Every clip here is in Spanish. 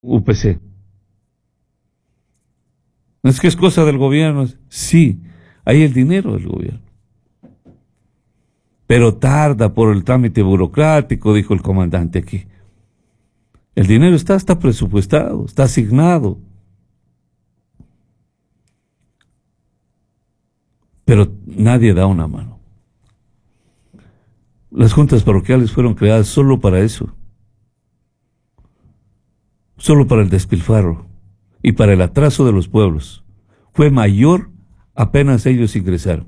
UPC. Es que es cosa del gobierno. Sí, hay el dinero del gobierno. Pero tarda por el trámite burocrático, dijo el comandante aquí. El dinero está presupuestado, está asignado. Pero nadie da una mano. Las juntas parroquiales fueron creadas solo para eso. Solo para el despilfarro y para el atraso de los pueblos. Fue mayor apenas ellos ingresaron.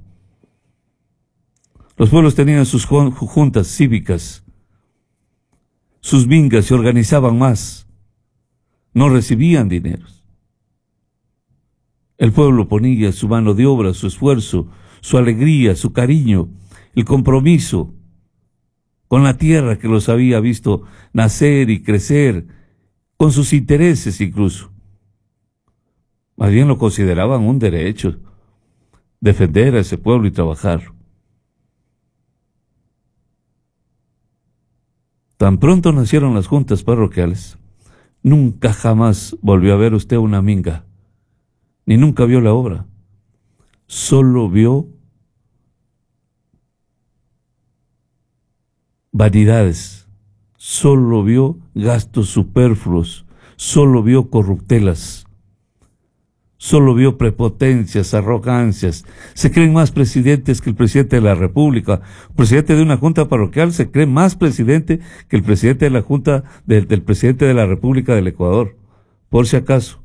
Los pueblos tenían sus juntas cívicas, sus mingas, se organizaban más, no recibían dineros. El pueblo ponía su mano de obra, su esfuerzo, su alegría, su cariño, el compromiso con la tierra que los había visto nacer y crecer, con sus intereses incluso. Más bien lo consideraban un derecho, defender a ese pueblo y trabajar. Tan pronto nacieron las juntas parroquiales, nunca jamás volvió a ver usted una minga, ni nunca vio la obra. Solo vio vanidades, solo vio gastos superfluos, solo vio corruptelas, solo vio prepotencias, arrogancias. Se creen más presidentes que el presidente de la República. El presidente de una junta parroquial se cree más presidente que el presidente de la junta del presidente de la República del Ecuador, por si acaso.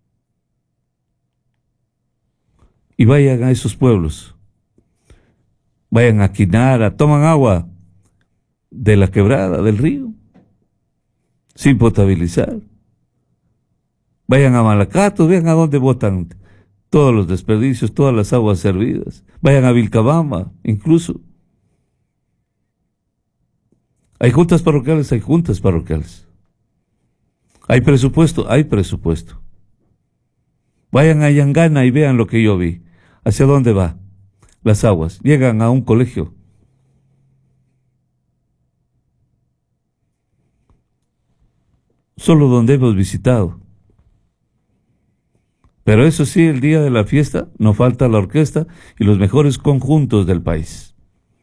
Y vayan a esos pueblos, vayan a Quinara, toman agua de la quebrada, del río, sin potabilizar. Vayan a Malacatos, vean a dónde botan todos los desperdicios, todas las aguas servidas. Vayan a Vilcabamba, incluso. Hay juntas parroquiales, hay juntas parroquiales. Hay presupuesto, hay presupuesto. Vayan a Yangana y vean lo que yo vi. ¿Hacia dónde va? Las aguas. Llegan a un colegio. Solo donde hemos visitado. Pero eso sí, el día de la fiesta no falta la orquesta y los mejores conjuntos del país.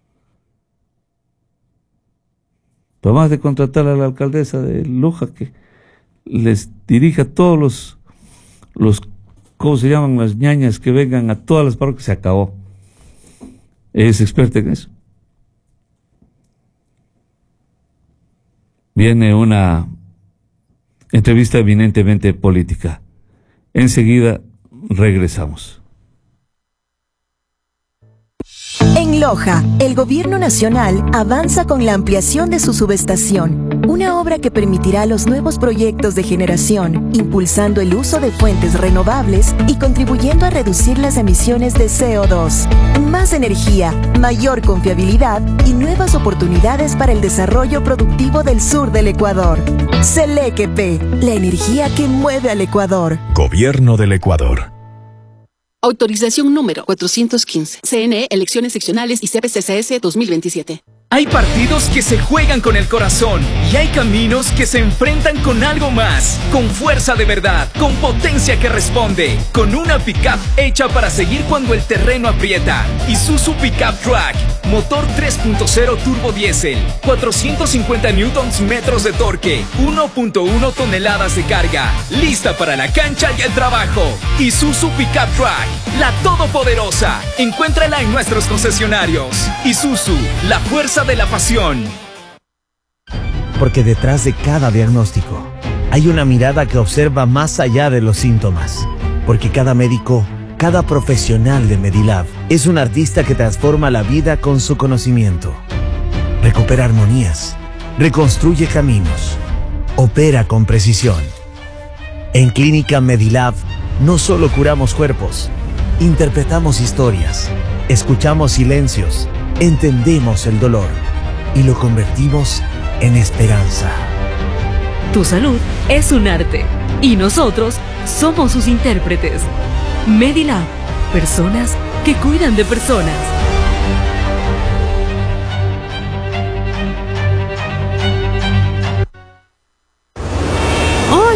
Por más de contratar a la alcaldesa de Loja que les dirija todos los ¿cómo se llaman? Las ñañas que vengan a todas las parroquias, se acabó. Es experta en eso. Viene una entrevista eminentemente política. Enseguida regresamos. En Loja, el Gobierno Nacional avanza con la ampliación de su subestación, una obra que permitirá los nuevos proyectos de generación, impulsando el uso de fuentes renovables y contribuyendo a reducir las emisiones de CO2. Más energía, mayor confiabilidad y nuevas oportunidades para el desarrollo productivo del sur del Ecuador. Selequepe, la energía que mueve al Ecuador. Gobierno del Ecuador. Autorización número 415. CNE, Elecciones Seccionales y CPCCS 2027. Hay partidos que se juegan con el corazón y hay caminos que se enfrentan con algo más, con fuerza de verdad, con potencia que responde, con una pickup hecha para seguir cuando el terreno aprieta. Isuzu Pickup Track, motor 3.0 turbo diésel, 450 Nm de torque, 1.1 toneladas de carga, lista para la cancha y el trabajo. Isuzu Pickup Track, la todopoderosa. Encuéntrala en nuestros concesionarios. Isuzu, la fuerza de la pasión. Porque detrás de cada diagnóstico hay una mirada que observa más allá de los síntomas. Porque cada médico, cada profesional de Medilab es un artista que transforma la vida con su conocimiento. Recupera armonías, reconstruye caminos, opera con precisión. En Clínica Medilab no solo curamos cuerpos, interpretamos historias, escuchamos silencios, entendemos el dolor y lo convertimos en esperanza. Tu salud es un arte y nosotros somos sus intérpretes. Medilab, personas que cuidan de personas.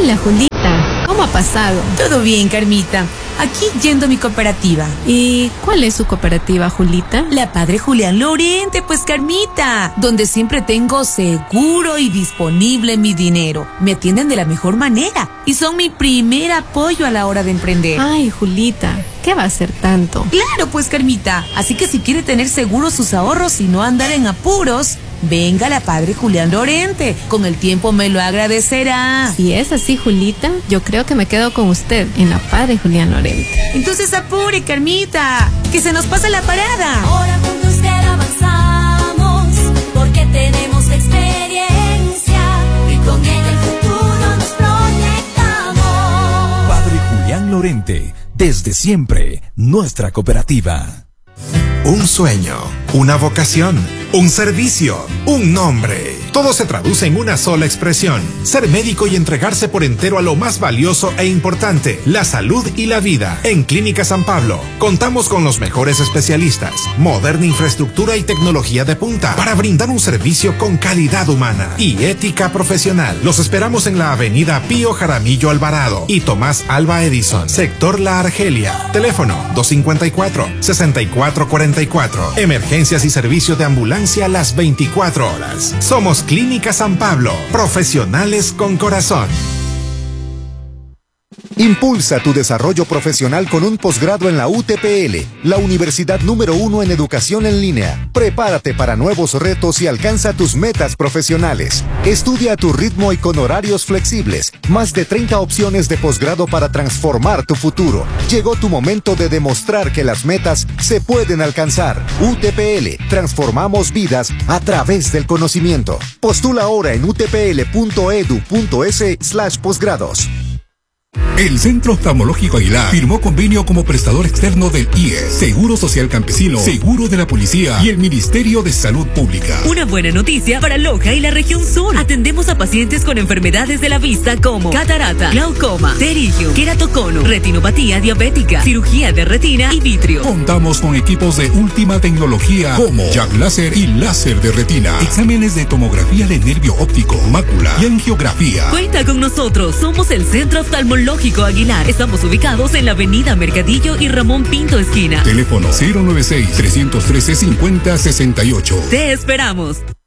Hola, Julita. ¿Cómo ha pasado? Todo bien, Carmita. Aquí yendo a mi cooperativa. ¿Y cuál es su cooperativa, Julita? La Padre Julián Lorente, pues, Carmita. Donde siempre tengo seguro y disponible mi dinero. Me atienden de la mejor manera y son mi primer apoyo a la hora de emprender. Ay, Julita, ¿qué va a ser tanto? Claro, pues, Carmita. Así que si quiere tener seguros sus ahorros y no andar en apuros, venga a la Padre Julián Lorente. Con el tiempo me lo agradecerá. Si es así, Julita, yo creo que me quedo con usted en la Padre Julián Lorente. Entonces apure, Carmita, que se nos pasa la parada. Ahora con usted avanzamos, porque tenemos la experiencia y con ella el futuro nos proyectamos. Padre Julián Lorente, desde siempre, nuestra cooperativa. Un sueño, una vocación, un servicio, un nombre. Todo se traduce en una sola expresión: ser médico y entregarse por entero a lo más valioso e importante, la salud y la vida. En Clínica San Pablo contamos con los mejores especialistas, moderna infraestructura y tecnología de punta para brindar un servicio con calidad humana y ética profesional. Los esperamos en la avenida Pío Jaramillo Alvarado y Tomás Alva Edison, sector La Argelia. Teléfono 254-6444. Emergencias y servicio de ambulancia las 24 horas. Somos Clínica San Pablo, profesionales con corazón. Impulsa tu desarrollo profesional con un posgrado en la UTPL, la universidad número 1 en educación en línea. Prepárate para nuevos retos y alcanza tus metas profesionales. Estudia a tu ritmo y con horarios flexibles. Más de 30 opciones de posgrado para transformar tu futuro. Llegó tu momento de demostrar que las metas se pueden alcanzar. UTPL, transformamos vidas a través del conocimiento. Postula ahora en utpl.edu.es/posgrados. El Centro Oftalmológico Aguilar firmó convenio como prestador externo del IES, Seguro Social Campesino, Seguro de la Policía y el Ministerio de Salud Pública. Una buena noticia para Loja y la región sur. Atendemos a pacientes con enfermedades de la vista como catarata, glaucoma, pterígio, queratocono, retinopatía diabética, cirugía de retina y vitrio. Contamos con equipos de última tecnología como Jack Láser y láser de retina, exámenes de tomografía de nervio óptico, mácula y angiografía. Cuenta con nosotros, somos el Centro Oftalmológico Aguilar. Estamos ubicados en la avenida Mercadillo y Ramón Pinto esquina. Teléfono 096-313-5068. Te esperamos.